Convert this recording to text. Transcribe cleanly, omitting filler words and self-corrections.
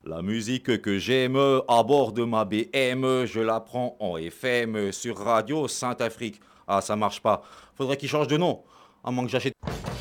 La musique que j'aime à bord de ma BM, je la prends en FM sur Radio Sainte-Afrique. Ah, ça marche pas. Faudrait qu'il change de nom. À moins que j'achète.